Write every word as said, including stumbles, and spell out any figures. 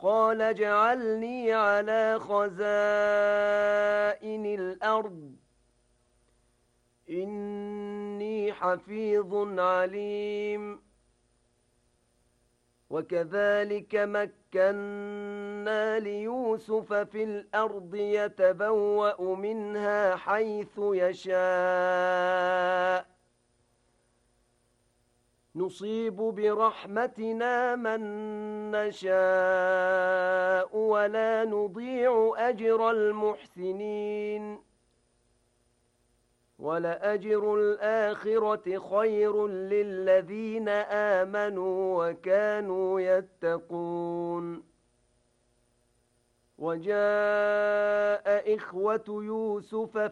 قال اجعلني على خزائن الأرض إني حفيظ عليم وكذلك مكنا ليوسف في الأرض يتبوأ منها حيث يشاء نصيب برحمتنا من نشاء ولا نضيع أجر المحسنين ولأجر الآخرة خير للذين آمنوا وكانوا يتقون وجاء إخوة يوسف